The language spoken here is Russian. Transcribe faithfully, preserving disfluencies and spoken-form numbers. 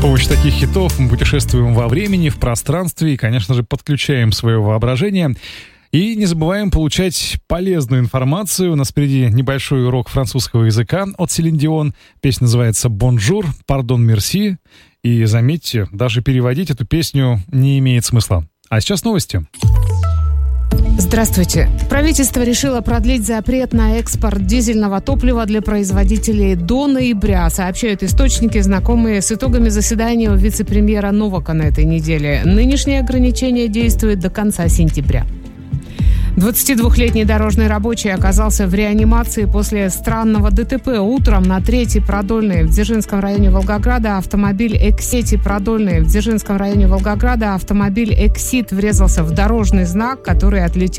помощью таких хитов мы путешествуем во времени, в пространстве и, конечно же, подключаем свое воображение. И не забываем получать полезную информацию. У нас впереди небольшой урок французского языка от Селин Дион. Песня называется «Бонжур», «Пардон, мерси». И заметьте, даже переводить эту песню не имеет смысла. А сейчас новости. Здравствуйте. Правительство решило продлить запрет на экспорт дизельного топлива для производителей до ноября, сообщают источники, знакомые с итогами заседания у вице-премьера Новака на этой неделе. Нынешнее ограничение действует до конца сентября. двадцатидвухлетний дорожный рабочий оказался в реанимации после странного ДТП. Утром на третьей Продольной в Дзержинском районе Волгограда автомобиль «Эксити» Продольной в Дзержинском районе Волгограда автомобиль «Эксит» врезался в дорожный знак, который отлетел